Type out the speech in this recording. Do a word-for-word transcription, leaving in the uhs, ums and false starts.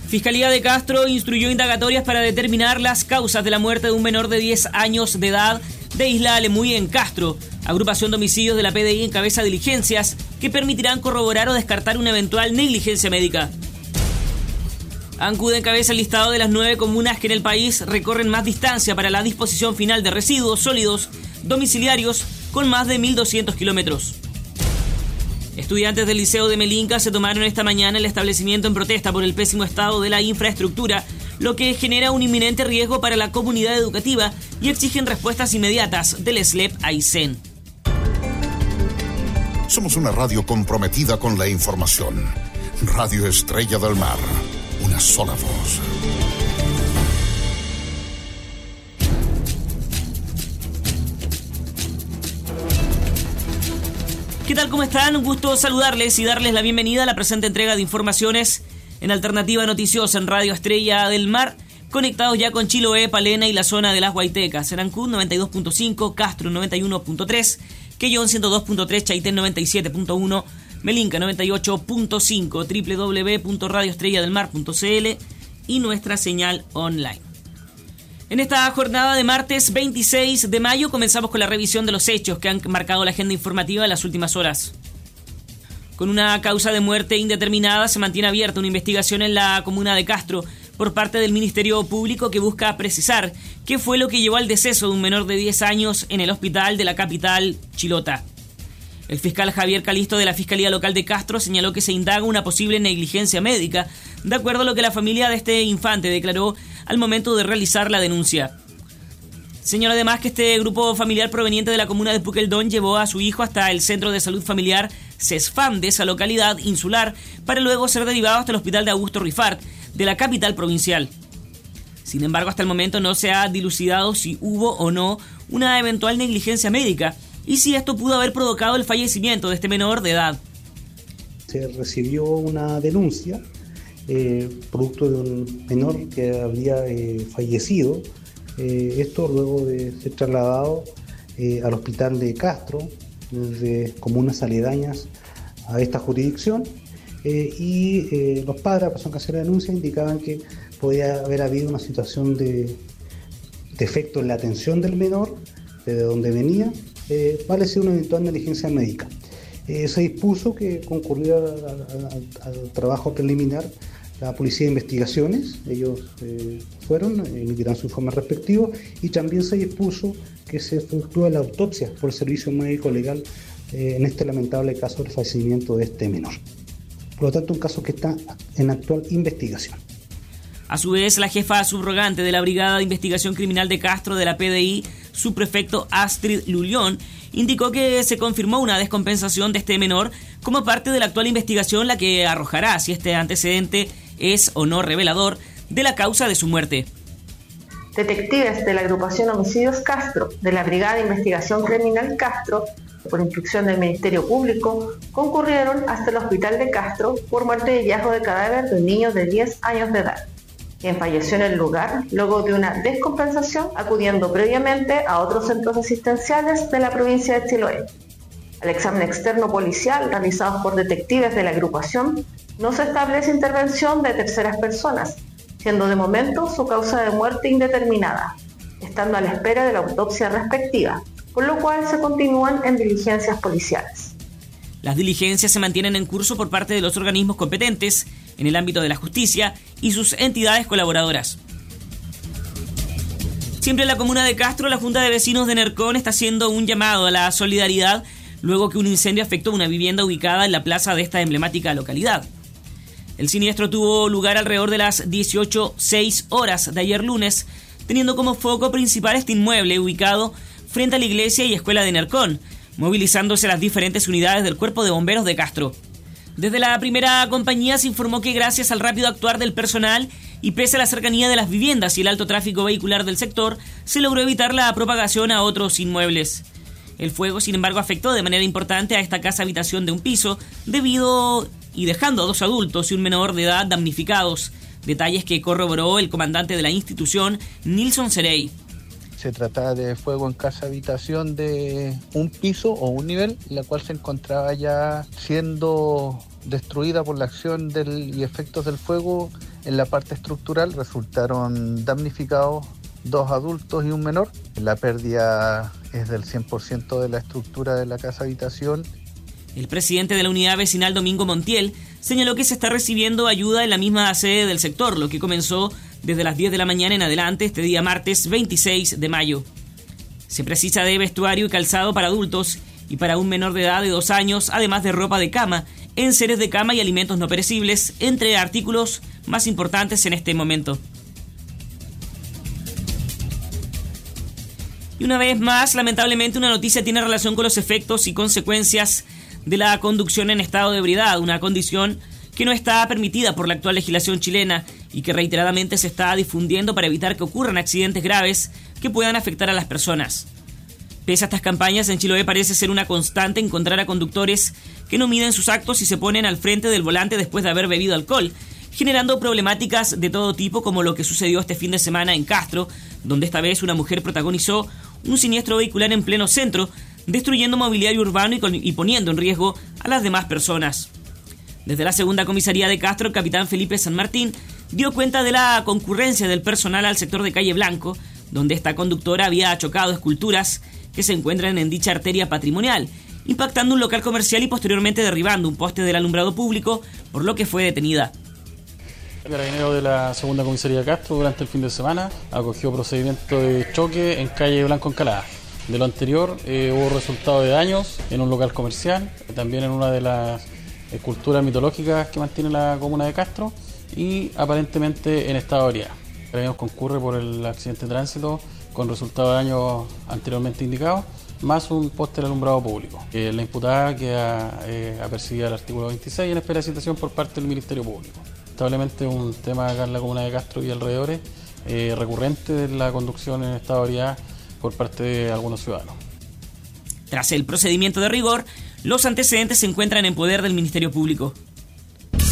Fiscalía de Castro instruyó indagatorias para determinar las causas de la muerte de un menor de diez años de edad de Isla Alemuy en Castro. Agrupación de homicidios de la P D I encabeza diligencias que permitirán corroborar o descartar una eventual negligencia médica. ANCUD encabeza el listado de las nueve comunas que en el país recorren más distancia para la disposición final de residuos sólidos domiciliarios con más de mil doscientos kilómetros. Estudiantes del Liceo de Melinca se tomaron esta mañana el establecimiento en protesta por el pésimo estado de la infraestructura, lo que genera un inminente riesgo para la comunidad educativa y exigen respuestas inmediatas del S L E P Aysén. Somos una radio comprometida con la información. Radio Estrella del Mar, una sola voz. ¿Qué tal? ¿Cómo están? Un gusto saludarles y darles la bienvenida a la presente entrega de informaciones en Alternativa Noticiosa en Radio Estrella del Mar, conectados ya con Chiloé, Palena y la zona de las Guaitecas. En Ancud noventa y dos punto cinco, Castro noventa y uno punto tres, Quellón ciento dos punto tres, Chaitén noventa y siete punto uno, Melinca noventa y ocho punto cinco, doble u doble u doble u punto radio estrella del mar punto c l y nuestra señal online. En esta jornada de martes veintiséis de mayo comenzamos con la revisión de los hechos que han marcado la agenda informativa en las últimas horas. Con una causa de muerte indeterminada se mantiene abierta una investigación en la comuna de Castro por parte del Ministerio Público que busca precisar qué fue lo que llevó al deceso de un menor de diez años en el hospital de la capital chilota. El fiscal Javier Calisto de la Fiscalía Local de Castro señaló que se indaga una posible negligencia médica, de acuerdo a lo que la familia de este infante declaró al momento de realizar la denuncia. Señaló además que este grupo familiar proveniente de la comuna de Puqueldón llevó a su hijo hasta el Centro de Salud Familiar CESFAM de esa localidad insular para luego ser derivado hasta el Hospital de Augusto Rifart de la capital provincial. Sin embargo, hasta el momento no se ha dilucidado si hubo o no una eventual negligencia médica y si esto pudo haber provocado el fallecimiento de este menor de edad. Se recibió una denuncia eh, producto de un menor que habría eh, fallecido, eh, esto luego de ser trasladado eh, al hospital de Castro, desde comunas aledañas a esta jurisdicción, eh, y eh, los padres, la persona que hacía la denuncia, indicaban que podía haber habido una situación de defecto en la atención del menor, de donde venía, eh, parece una eventual negligencia médica. Eh, se dispuso que concurriera al trabajo preliminar la Policía de Investigaciones. Ellos eh, fueron, emitirán su informe respectivo, y también se dispuso que se efectúe la autopsia por el Servicio Médico Legal eh, en este lamentable caso del fallecimiento de este menor. Por lo tanto, un caso que está en actual investigación. A su vez, la jefa subrogante de la Brigada de Investigación Criminal de Castro de la P D I, subprefecto Astrid Lulión, indicó que se confirmó una descompensación de este menor como parte de la actual investigación, la que arrojará si este antecedente es o no revelador de la causa de su muerte. Detectives de la agrupación Homicidios Castro, de la Brigada de Investigación Criminal Castro, por instrucción del Ministerio Público, concurrieron hasta el hospital de Castro por muerte y hallazgo de cadáver de un niño de diez años de edad, quien falleció en el lugar luego de una descompensación, acudiendo previamente a otros centros asistenciales de la provincia de Chiloé. Al examen externo policial realizado por detectives de la agrupación, no se establece intervención de terceras personas, siendo de momento su causa de muerte indeterminada, estando a la espera de la autopsia respectiva, por lo cual se continúan en diligencias policiales. Las diligencias se mantienen en curso por parte de los organismos competentes en el ámbito de la justicia y sus entidades colaboradoras. Siempre en la comuna de Castro, la Junta de Vecinos de Nercón está haciendo un llamado a la solidaridad luego que un incendio afectó una vivienda ubicada en la plaza de esta emblemática localidad. El siniestro tuvo lugar alrededor de las dieciocho cero seis horas de ayer lunes, teniendo como foco principal este inmueble ubicado frente a la iglesia y escuela de Nercón, movilizándose las diferentes unidades del Cuerpo de Bomberos de Castro. Desde la primera compañía se informó que gracias al rápido actuar del personal y pese a la cercanía de las viviendas y el alto tráfico vehicular del sector, se logró evitar la propagación a otros inmuebles. El fuego, sin embargo, afectó de manera importante a esta casa habitación de un piso, debido y dejando a dos adultos y un menor de edad damnificados, detalles que corroboró el comandante de la institución, Nilson Cerey. Se trataba de fuego en casa habitación de un piso o un nivel, la cual se encontraba ya siendo destruida por la acción del, y efectos del fuego En la parte estructural resultaron damnificados dos adultos y un menor. La pérdida es del cien por ciento de la estructura de la casa habitación. El presidente de la unidad vecinal, Domingo Montiel, señaló que se está recibiendo ayuda en la misma sede del sector, lo que comenzó desde las diez de la mañana en adelante este día martes veintiséis de mayo. Se precisa de vestuario y calzado para adultos y para un menor de edad de dos años, además de ropa de cama, enseres de cama y alimentos no perecibles, entre artículos más importantes en este momento. Y una vez más, lamentablemente, una noticia tiene relación con los efectos y consecuencias de la conducción en estado de ebriedad, una condición que no está permitida por la actual legislación chilena y que reiteradamente se está difundiendo para evitar que ocurran accidentes graves que puedan afectar a las personas. Pese a estas campañas, en Chiloé parece ser una constante encontrar a conductores que no miden sus actos y se ponen al frente del volante después de haber bebido alcohol, generando problemáticas de todo tipo, como lo que sucedió este fin de semana en Castro, donde esta vez una mujer protagonizó un siniestro vehicular en pleno centro, destruyendo mobiliario urbano y, con, y poniendo en riesgo a las demás personas. Desde la segunda comisaría de Castro, el capitán Felipe San Martín dio cuenta de la concurrencia del personal al sector de Calle Blanco, donde esta conductora había chocado esculturas que se encuentran en dicha arteria patrimonial, impactando un local comercial y posteriormente derribando un poste del alumbrado público, por lo que fue detenida. El carabinero de la segunda comisaría de Castro durante el fin de semana acogió procedimiento de choque en Calle Blanco Encalada. De lo anterior eh, hubo resultado de daños en un local comercial, también en una de las esculturas mitológicas que mantiene la comuna de Castro y aparentemente en estado de ebriedad. El carabinero concurre por el accidente de tránsito con resultado de daños anteriormente indicados, más un poste del alumbrado público. Eh, la imputada queda eh, apercibida al artículo veintiséis en espera de citación por parte del Ministerio Público. Lamentablemente un tema acá en la comuna de Castro y alrededores eh, recurrente de la conducción en estado de ebriedad por parte de algunos ciudadanos. Tras el procedimiento de rigor, los antecedentes se encuentran en poder del Ministerio Público.